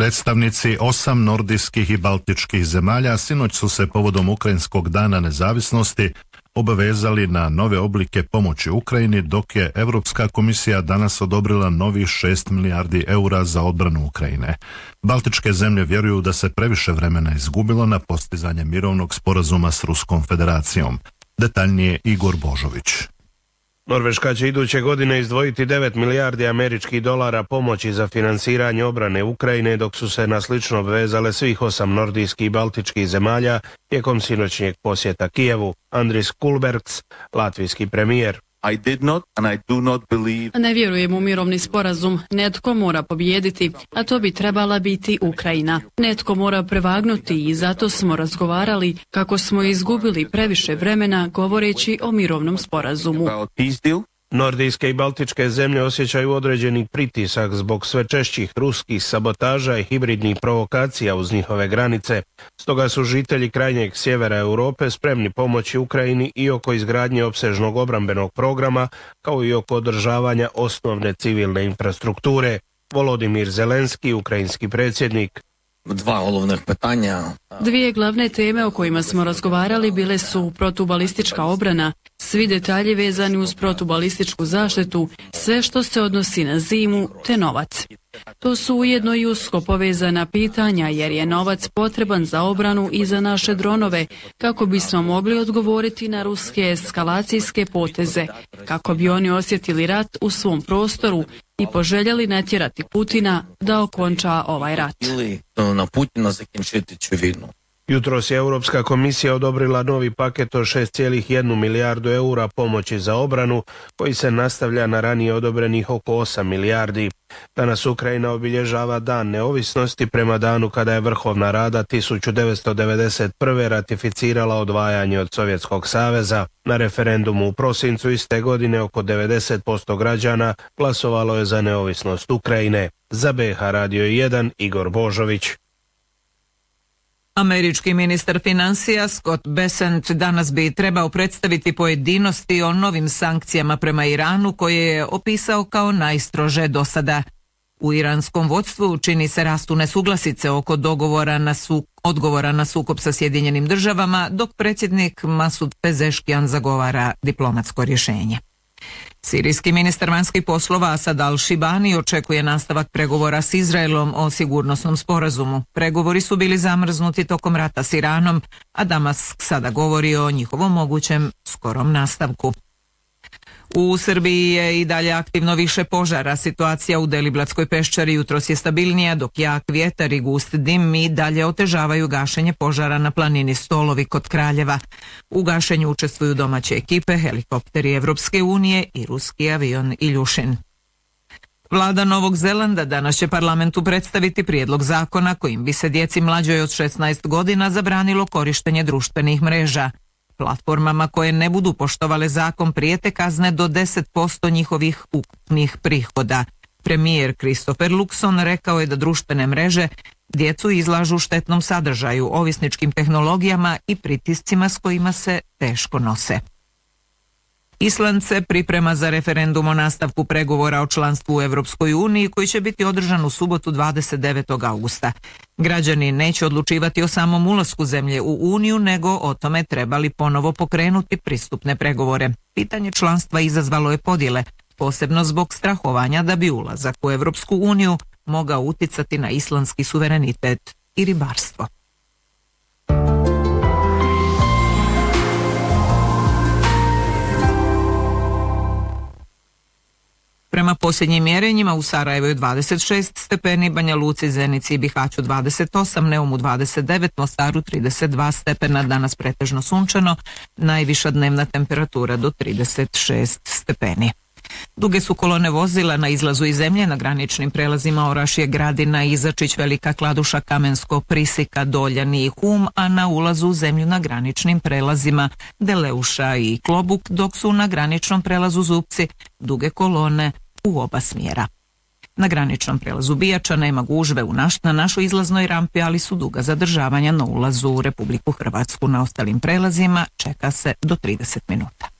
Predstavnici 8 nordijskih i baltičkih zemalja sinoć su se povodom Ukrajinskog dana nezavisnosti obavezali na nove oblike pomoći Ukrajini, dok je Europska komisija danas odobrila novih 6 milijardi eura za odbranu Ukrajine. Baltičke zemlje vjeruju da se previše vremena izgubilo na postizanje mirovnog sporazuma s Ruskom federacijom. Detaljnije Igor Božović. Norveška će iduće godine izdvojiti 9 milijardi američkih dolara pomoći za financiranje obrane Ukrajine, dok su se na slično obvezale svih 8 nordijskih i baltičkih zemalja tijekom sinoćnjeg posjeta Kijevu. Andris Kulbergs, latvijski premijer. Ne vjerujem u mirovni sporazum. Netko mora pobijediti, a to bi trebala biti Ukrajina. Netko mora prevagnuti i zato smo razgovarali kako smo izgubili previše vremena govoreći o mirovnom sporazumu. Nordijske i baltičke zemlje osjećaju određeni pritisak zbog sve češćih ruskih sabotaža i hibridnih provokacija uz njihove granice. Stoga su žitelji krajnjeg sjevera Europe spremni pomoći Ukrajini i oko izgradnje opsežnog obrambenog programa, kao i oko održavanja osnovne civilne infrastrukture. Volodimir Zelenski, ukrajinski predsjednik. Dvije glavne teme o kojima smo razgovarali bile su protubalistička obrana, svi detalji vezani uz protubalističku zaštitu, sve što se odnosi na zimu, te novac. To su ujedno i usko povezana pitanja jer je novac potreban za obranu i za naše dronove kako bismo mogli odgovoriti na ruske eskalacijske poteze, kako bi oni osjetili rat u svom prostoru i poželjeli natjerati Putina da okonča ovaj rat. Jutros je Europska komisija odobrila novi paket od 6,1 milijardu eura pomoći za obranu, koji se nastavlja na ranije odobrenih oko 8 milijardi. Danas Ukrajina obilježava Dan neovisnosti prema danu kada je Vrhovna Rada 1991. ratificirala odvajanje od Sovjetskog saveza. Na referendumu u prosincu iste godine oko 90% građana glasovalo je za neovisnost Ukrajine. Za BH Radio 1 Igor Božović. Američki ministar financija Scott Bessent danas bi trebao predstaviti pojedinosti o novim sankcijama prema Iranu koje je opisao kao najstrože do sada. U iranskom vodstvu čini se rastu nesuglasice oko odgovora na sukob sa Sjedinjenim državama, dok predsjednik Masud Pezeškian zagovara diplomatsko rješenje. Sirijski ministar vanjskih poslova Asad al-Shibani očekuje nastavak pregovora s Izraelom o sigurnosnom sporazumu. Pregovori su bili zamrznuti tokom rata s Iranom, a Damask sada govori o njihovom mogućem skorom nastavku. U Srbiji je i dalje aktivno više požara. Situacija u Deliblatskoj peščari jutros je stabilnija, dok jak vjetar i gust dim i dalje otežavaju gašenje požara na planini Stolovi kod Kraljeva. U gašenju učestvuju domaće ekipe, helikopteri Evropske unije i ruski avion Iljušin. Vlada Novog Zelanda danas će parlamentu predstaviti prijedlog zakona kojim bi se djeci mlađoj od 16 godina zabranilo korištenje društvenih mreža. Platformama koje ne budu poštovale zakon prijete kazne do 10% njihovih ukupnih prihoda. Premijer Christopher Luxon rekao je da društvene mreže djecu izlažu štetnom sadržaju, ovisničkim tehnologijama i pritiscima s kojima se teško nose. Island se priprema za referendum o nastavku pregovora o članstvu u Europskoj uniji koji će biti održan u subotu 29. augusta. Građani neće odlučivati o samom ulasku zemlje u Uniju, nego o tome trebali ponovo pokrenuti pristupne pregovore. Pitanje članstva izazvalo je podjele, posebno zbog strahovanja da bi ulazak u Europsku uniju mogao uticati na islandski suverenitet i ribarstvo. Prema posljednjim mjerenjima u Sarajevu je 26 stepeni, Banja Luci, Zenici i Bihaću 28, Neumu 29, Mostaru 32 stepena, danas pretežno sunčano, najviša dnevna temperatura do 36 stepeni. Duge su kolone vozila na izlazu iz zemlje na graničnim prelazima Orašje, Gradina, Izačić, Velika Kladuša, Kamensko, Prisika, Doljani i Hum, a na ulazu u zemlju na graničnim prelazima Deleuša i Klobuk, dok su na graničnom prelazu Zupci duge kolone u oba smjera. Na graničnom prelazu Bijača nema gužve na našoj izlaznoj rampi, ali su duga zadržavanja na ulazu u Republiku Hrvatsku. Na ostalim prelazima čeka se do 30 minuta.